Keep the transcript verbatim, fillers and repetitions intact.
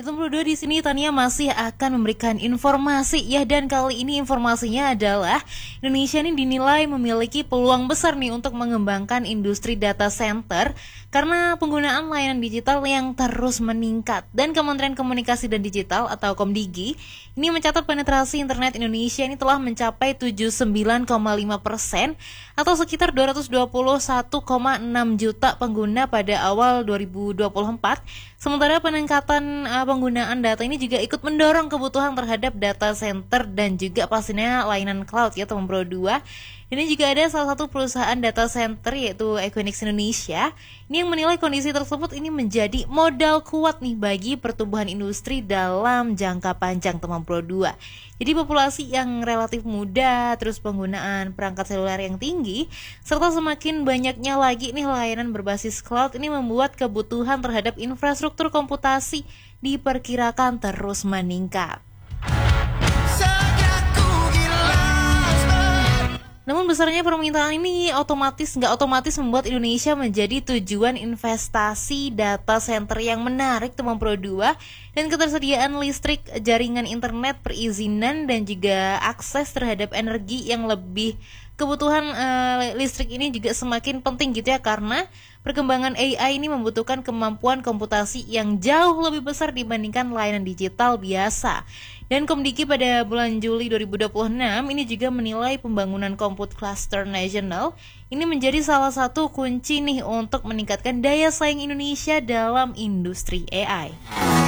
Tempo dua di sini Tania masih akan memberikan informasi ya, dan kali ini informasinya adalah Indonesia ini dinilai memiliki peluang besar nih untuk mengembangkan industri data center karena penggunaan layanan digital yang terus meningkat. Dan Kementerian Komunikasi dan Digital atau Komdigi ini mencatat penetrasi internet Indonesia ini telah mencapai tujuh puluh sembilan koma lima persen atau sekitar dua ratus dua puluh satu koma enam juta pengguna pada awal dua ribu dua puluh empat. Sementara peningkatan uh, penggunaan data ini juga ikut mendorong kebutuhan terhadap data center dan juga pastinya layanan cloud ya Tempo dua. Ini juga ada salah satu perusahaan data center yaitu Equinix Indonesia ini yang menilai kondisi tersebut ini menjadi modal kuat nih bagi pertumbuhan industri dalam jangka panjang Tempo dua. Jadi populasi yang relatif muda, terus penggunaan perangkat seluler yang tinggi, serta semakin banyaknya lagi nih layanan berbasis cloud ini membuat kebutuhan terhadap infrastruktur komputasi diperkirakan terus meningkat. Namun besarnya permintaan ini otomatis nggak otomatis membuat Indonesia menjadi tujuan investasi data center yang menarik Tempo dua, dan ketersediaan listrik, jaringan internet, perizinan dan juga akses terhadap energi yang lebih kebutuhan uh, listrik ini juga semakin penting gitu ya, karena perkembangan A I ini membutuhkan kemampuan komputasi yang jauh lebih besar dibandingkan layanan digital biasa. Dan Komdigi pada bulan Juli dua ribu dua puluh enam ini juga menilai pembangunan Compute Cluster Nasional ini menjadi salah satu kunci nih untuk meningkatkan daya saing Indonesia dalam industri A I.